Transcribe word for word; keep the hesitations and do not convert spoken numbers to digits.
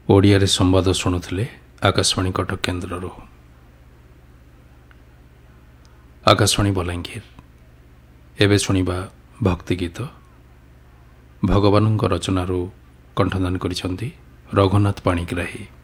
ଓଡ଼ିଆରେ ସମ୍ବାଦ ଶୁଣୁଥିଲେ ଆକାଶବାଣୀ କଟକ କେନ୍ଦ୍ରରୁ। ଆକାଶବାଣୀ ବଲାଙ୍ଗୀର। ଏବେ ଶୁଣିବା ଭକ୍ତି ଗୀତ। ଭଗବାନଙ୍କ ରଚନାରୁ କଣ୍ଠଦାନ କରିଛନ୍ତି ରଘୁନାଥ ପାଣିଗ୍ରାହୀ।